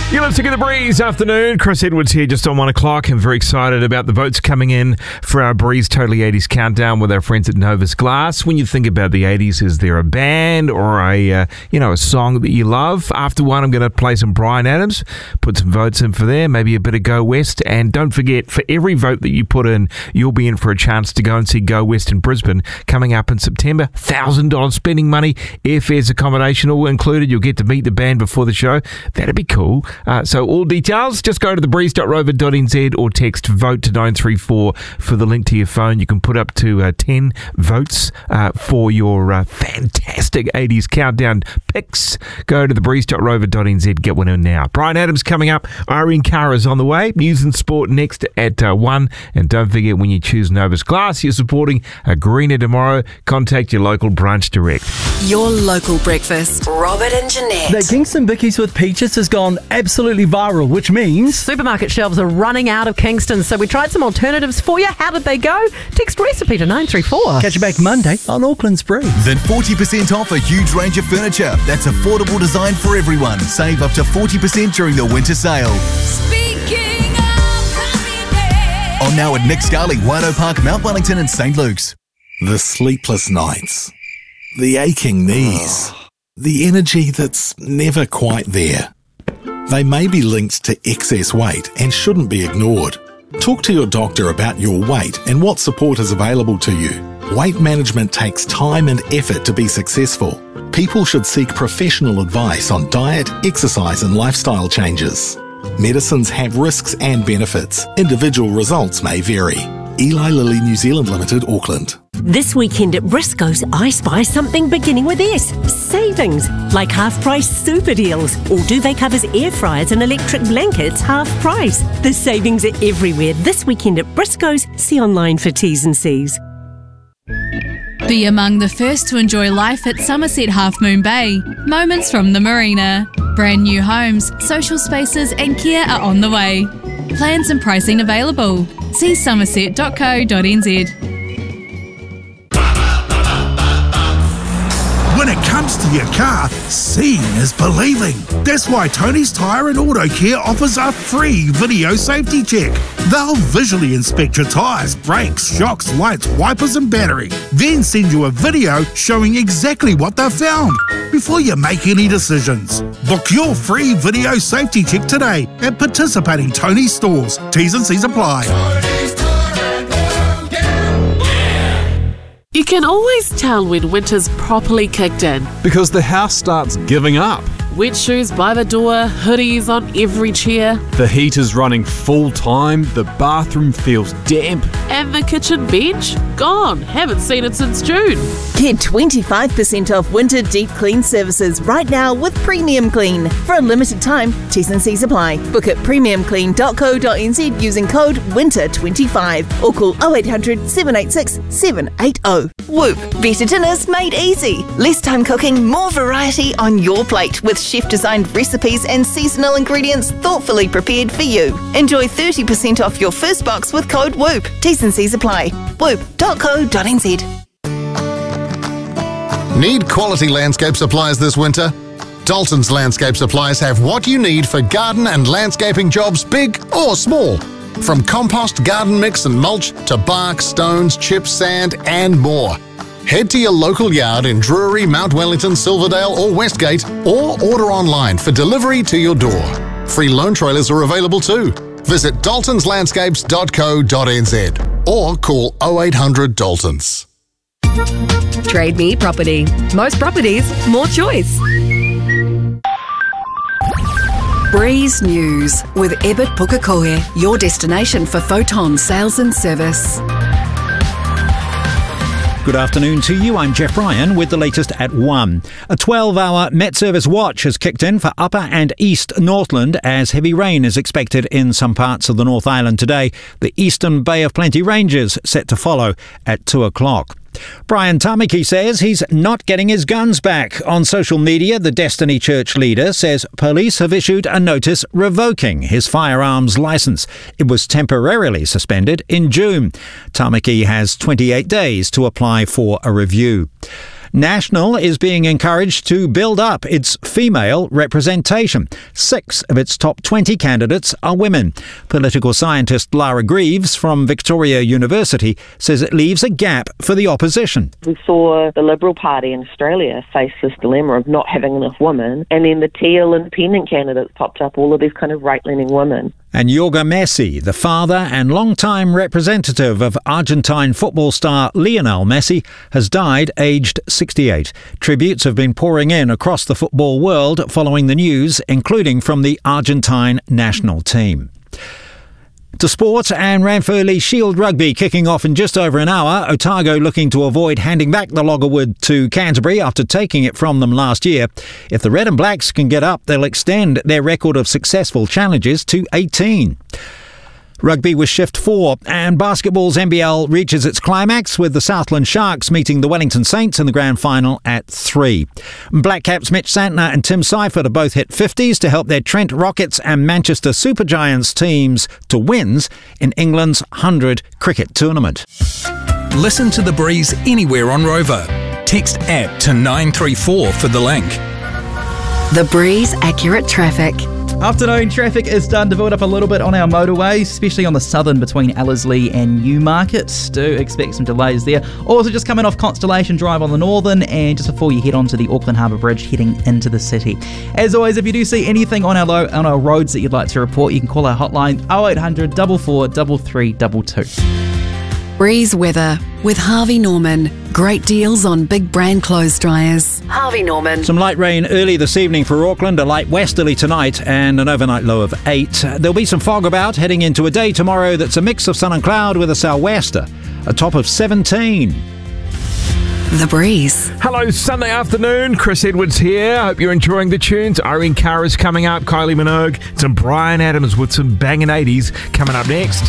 You're listening to The Breeze afternoon. Chris Edwards here just on 1 o'clock. I'm very excited about the votes coming in for our Breeze Totally 80s countdown with our friends at Novus Glass. When you think about the 80s, is there a band or a song that you love? After one, I'm going to play some Bryan Adams, put some votes in for there, maybe a bit of Go West. And don't forget, for every vote that you put in, you'll be in for a chance to go and see Go West in Brisbane coming up in September. $1,000 spending money, airfares, accommodation all included. You'll get to meet the band before the show. That'd be cool. So all details, just go to thebreeze.rover.nz or text vote to 934 for the link to your phone. You can put up to 10 votes for your fantastic 80s countdown picks. Go to thebreeze.rover.nz, get one in now. Bryan Adams coming up. Irene Cara is on the way. News and sport next at 1. And don't forget, when you choose Novus Glass, you're supporting a greener tomorrow. Contact your local branch direct. Your local breakfast. Robert and Jeanette. The Kingston Bickies with Peaches has gone absolutely viral, which means supermarket shelves are running out of Kingston, so we tried some alternatives for you. How did they go? Text recipe to 934. Catch you back Monday on Auckland's Breeze. Then 40% off a huge range of furniture. That's affordable design for everyone. Save up to 40% during the winter sale. Speaking of happiness. On now at Nick Scarley, Wino Park, Mount Wellington and St. Luke's. The sleepless nights. The aching knees. The energy that's never quite there. They may be linked to excess weight and shouldn't be ignored. Talk to your doctor about your weight and what support is available to you. Weight management takes time and effort to be successful. People should seek professional advice on diet, exercise and lifestyle changes. Medicines have risks and benefits. Individual results may vary. Eli Lilly New Zealand Limited, Auckland. This weekend at Briscoe's, I spy something beginning with S. Savings, like half-price super deals. All duvet covers, air fryers and electric blankets, half price. The savings are everywhere this weekend at Briscoe's. See online for T's and C's. Be among the first to enjoy life at Somerset Half Moon Bay. Moments from the Marina. Brand new homes, social spaces and care are on the way. Plans and pricing available. See somerset.co.nz. When it comes to your car, seeing is believing. That's why Tony's Tyre and Auto Care offers a free video safety check. They'll visually inspect your tyres, brakes, shocks, lights, wipers and battery. Then send you a video showing exactly what they've found before you make any decisions. Book your free video safety check today at participating Tony's stores. T's and C's apply. You can always tell when winter's properly kicked in. Because the house starts giving up. Wet shoes by the door, hoodies on every chair. The heat is running full time, the bathroom feels damp. And the kitchen bench? Gone. Haven't seen it since June. Get 25% off winter deep clean services right now with Premium Clean. For a limited time, T's and C's apply. Book at premiumclean.co.nz using code WINTER25 or call 0800 786 780. Whoop, better dinners made easy. Less time cooking, more variety on your plate with chef-designed recipes and seasonal ingredients thoughtfully prepared for you. Enjoy 30% off your first box with code WHOOP. T's and C's apply. whoop.co.nz. Need quality landscape supplies this winter? Dalton's Landscape Supplies have what you need for garden and landscaping jobs, big or small. From compost, garden mix and mulch to bark, stones, chips, sand and more. Head to your local yard in Drury, Mount Wellington, Silverdale or Westgate or order online for delivery to your door. Free loan trailers are available too. Visit daltonslandscapes.co.nz or call 0800 Daltons. Trade Me Property. Most properties, more choice. Breeze News with Ebert Pukekohe, your destination for photon sales and service. Good afternoon to you. I'm Jeff Bryan with the latest at 1. A 12-hour Met Service watch has kicked in for Upper and East Northland as heavy rain is expected in some parts of the North Island today. The Eastern Bay of Plenty Ranges set to follow at 2 o'clock. Brian Tamaki says he's not getting his guns back. On social media, the Destiny Church leader says police have issued a notice revoking his firearms licence. It was temporarily suspended in June. Tamaki has 28 days to apply for a review. National is being encouraged to build up its female representation. 6 of its top 20 candidates are women. Political scientist Lara Greaves from Victoria University says it leaves a gap for the opposition. We saw the Liberal Party in Australia face this dilemma of not having enough women, and then the Teal independent candidates popped up, all of these kind of right-leaning women. And Jorge Messi, the father and long-time representative of Argentine football star Lionel Messi, has died aged 68. Tributes have been pouring in across the football world following the news, including from the Argentine national team. To sport, and Ranfurly Shield Rugby kicking off in just over an hour. Otago looking to avoid handing back the Loggerwood to Canterbury after taking it from them last year. If the Red and Blacks can get up, they'll extend their record of successful challenges to 18. Rugby with Shift 4, and basketball's NBL reaches its climax with the Southland Sharks meeting the Wellington Saints in the grand final at 3. Black Caps Mitch Santner and Tim Seifert have both hit 50s to help their Trent Rockets and Manchester Supergiants teams to wins in England's 100 cricket tournament. Listen to The Breeze anywhere on Rover. Text APP to 934 for the link. The Breeze Accurate Traffic. Afternoon traffic is starting to build up a little bit on our motorways, especially on the southern between Ellerslie and Newmarket. Do expect some delays there. Also just coming off Constellation Drive on the northern, and just before you head on to the Auckland Harbour Bridge heading into the city. As always, if you do see anything on our roads that you'd like to report, you can call our hotline 0800 44 3322. Breeze weather with Harvey Norman. Great deals on big brand clothes dryers. Harvey Norman. Some light rain early this evening for Auckland, a light westerly tonight, and an overnight low of 8. There'll be some fog about heading into a day tomorrow that's a mix of sun and cloud with a sou'wester, a top of 17. The Breeze. Hello, Sunday afternoon. Chris Edwards here. Hope you're enjoying the tunes. Irene Cara is coming up, Kylie Minogue, some Bryan Adams with some banging 80s coming up next.